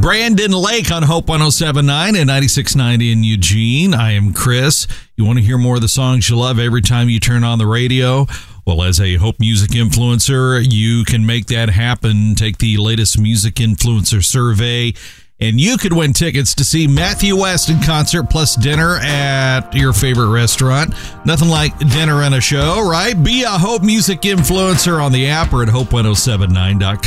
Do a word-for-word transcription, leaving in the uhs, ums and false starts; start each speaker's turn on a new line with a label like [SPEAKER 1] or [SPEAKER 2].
[SPEAKER 1] Brandon Lake on Hope one oh seven point nine and ninety-six point nine in Eugene. I am Chris. You want to hear more of the songs you love every time you turn on the radio? Well, as a Hope Music influencer, you can make that happen. Take the latest music influencer survey, and you could win tickets to see Matthew West in concert plus dinner at your favorite restaurant. Nothing like dinner and a show, right? Be a Hope Music influencer on the app or at hope one oh seven nine dot com.